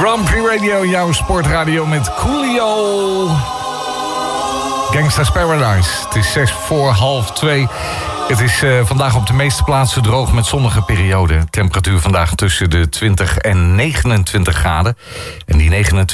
Grand Prix Radio, jouw sportradio met Coolio. Gangsta's Paradise. Het is 2:06. Het is vandaag op de meeste plaatsen droog met zonnige periode. Temperatuur vandaag tussen de 20 en 29 graden. En die 29